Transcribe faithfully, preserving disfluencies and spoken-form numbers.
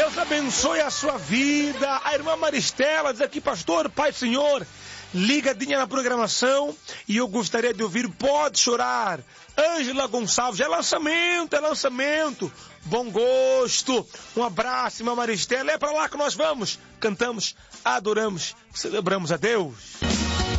Deus abençoe a sua vida. A irmã Maristela diz aqui, pastor, Pai do Senhor, ligadinha na programação, e eu gostaria de ouvir Pode Chorar. Ângela Gonçalves, é lançamento, é lançamento. Bom gosto. Um abraço, irmã Maristela. É para lá que nós vamos. Cantamos, adoramos, celebramos a Deus.